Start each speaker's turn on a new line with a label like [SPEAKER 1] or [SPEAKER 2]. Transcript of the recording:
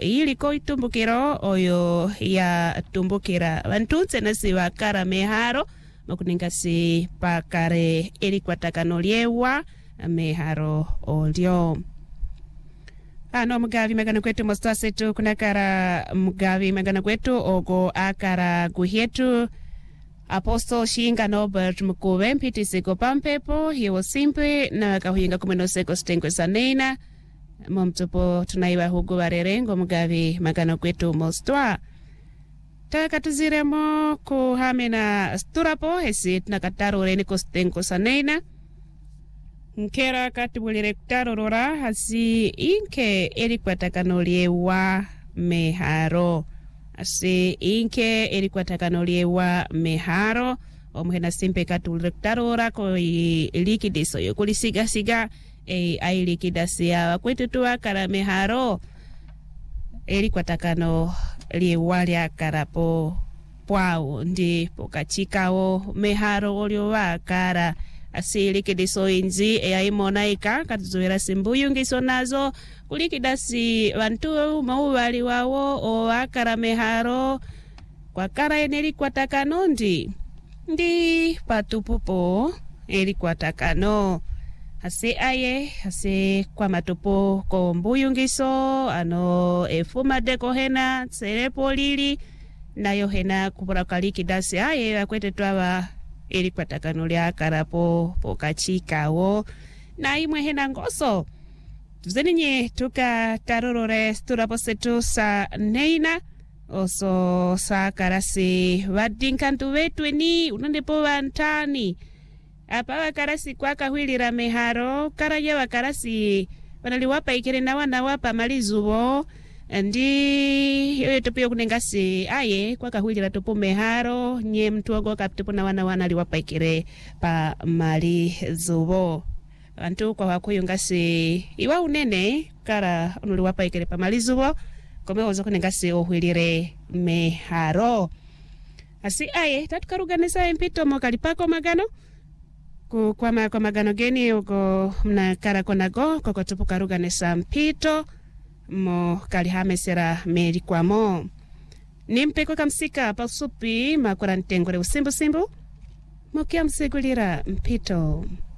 [SPEAKER 1] iliko itumbukiro oyo ya tumbukira bantunze nasi wakara meharo makuningasi pakare elikwatakano liewa meharo olio. Ano mugavi magana kwetu mostoa setu kunakara mugavi magana kwetu ogo akara guhietu Apostle Shinga Norbert Mkuwe mpiti siko pampepo hiyo simpe na kahuinga kumeno seko stengwe sanena momtupo tunaiwa hugu warerengo mugavi magana kwetu mostoa takatuziremo kuhamena sturapo hesi tunakataro reni kostengwe sanena nkera katubulire kutarorora hasi inke elikwatakanoliewa meharo asi inke elikwatakanoliewa meharo omuhena simpe katubulire kutarora ko likidiso yokulisiga ailikidasiya wakwetu tuwa kara meharo elikwatakano liewa lya karapo pwao ndi pokachikawo meharo oliowa kara asilikidiso inzi eyaimonaika katuzuira simbuyu ngiso nazo kulikidasi bantu mauwali wawo o akara meharo kwa kara eneli kwatakano ndi patupupo eli kwatakano ase aye ase kwa matupo ko mbuyu ngiso ano efuma deko hena serepo lili nayo hena kupura kalikidasi aye akwete twawa eli kwatakano lya karapo pokachikawo na imwe hena ngoso tuzeninye tuka tarorore sturapo setu sa neina oso sa karasi wadinkantu wetu ni unandepo wantani apa wakarasi kwa kahwilira meharo karaja wakarasi wanaliwapa ikere na wanawapa malizubo ndi yoyo tupio kunengasi aye kwa kahwilira tupu meharo nye mtuogo kapitupu na wana liwapa ikere pa mali zubo antu kwa wakuyo ngasi iwa unene kara unuliwapa ikere pa mali zubo kome ozo kunengasi ohwilire meharo asi aye tatukaruganisa mpito mokalipako magano kwa magano geni uko mna kara konago koko tupu karuganisa mpito mo kalihamesera meri kwa mo nimpeko kamsika pasupi makura ntengore usimbu mokia msigulira mpito.